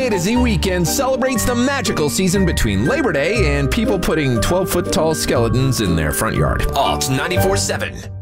A to Z weekend celebrates the magical season between Labor Day and people putting 12-foot tall skeletons in their front yard. Alt 94.7.